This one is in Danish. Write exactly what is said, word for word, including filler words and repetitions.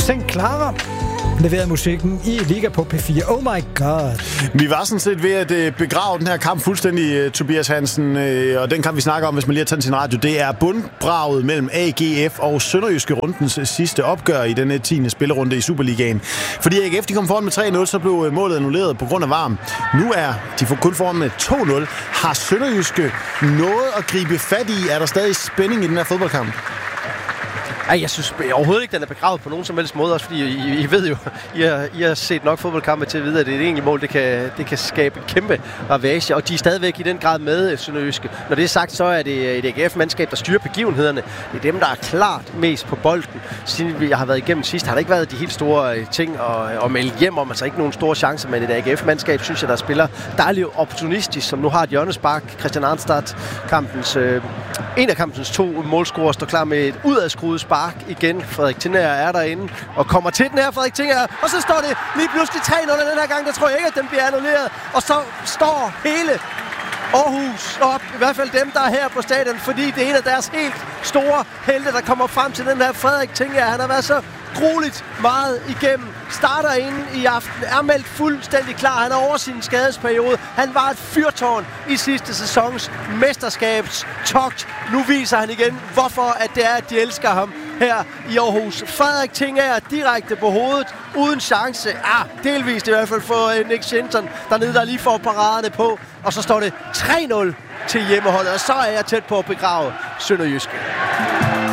Saint Clara leverede musikken i Liga på P fire. Oh my god. Vi var sådan set ved at begrave den her kamp fuldstændig, Tobias Hansen, og den kamp, vi snakker om, hvis man lige har tændt sin radio, det er bundbraget mellem A G F og Sønderjyske rundens sidste opgør i denne tiende spillerunde i Superligaen. Fordi A G F de kom foran med tre nul, så blev målet annulleret på grund af varm. Nu er de kun foran med to nul. Har Sønderjyske noget at gribe fat i? Er der stadig spænding i den her fodboldkamp? Ej, jeg synes overhovedet ikke, den er begravet på nogen som helst måde, også fordi I, I ved jo, I har, I har set nok fodboldkampe til at vide, at det er et enkelt mål, det kan, det kan skabe en kæmpe ravage, og de er stadigvæk i den grad med Sønderjyske. Når det er sagt, så er det et A G F-mandskab, der styrer begivenhederne. Det er dem, der er klart mest på bolden. Siden jeg har været igennem sidst, har der ikke været de helt store ting at, at melde hjem om, altså ikke nogen store chancer, men et A G F-mandskab, synes jeg, der spiller dejligt opportunistisk, som nu har et hjørnespark. Christian Arnstad, kampens, øh, en af kampens to målscorer, står klar med et udadskruet spark igen. Frederik Tinger er derinde og kommer til den her, Frederik Tinger, og så står det lige pludselig tre nul den her gang. Der tror jeg ikke, at den bliver annulleret. Og så står hele Aarhus op, i hvert fald dem, der er her på stadion, fordi det er en af deres helt store helte, der kommer frem til den her Frederik Tinger. Han har været så grueligt meget igennem. Starter inden i aften, er meldt fuldstændig klar. Han er over sin skadesperiode. Han var et fyrtårn i sidste sæsons mesterskabstogt. Nu viser han igen, hvorfor at det er, at de elsker ham her i Aarhus. Frederik Tinger er direkte på hovedet, uden chance. Ah, delvist i hvert fald for Nick Shinton dernede, der lige får paraderne på. Og så står det tre nul til hjemmeholdet, og så er jeg tæt på at begrave Sønderjyske.